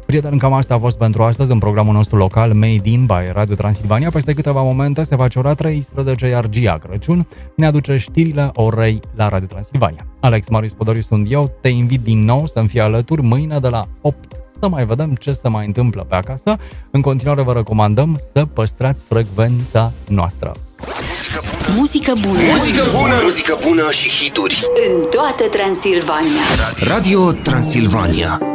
Prieteni, cam asta a fost pentru astăzi în programul nostru local Made in by Radio Transilvania. Peste câteva momente se face ora 13, iar Gia Crăciun ne aduce știrile orei la Radio Transilvania. Alex Marius Podoriu sunt eu, te invit din nou să-mi fii alături mâine de la 8 să mai vedem ce se mai întâmplă pe acasă. În continuare vă recomandăm să păstrați frecvența noastră. Muzică bună. Muzică bună. Muzică bună și hituri În toată Transilvania. Radio Transilvania.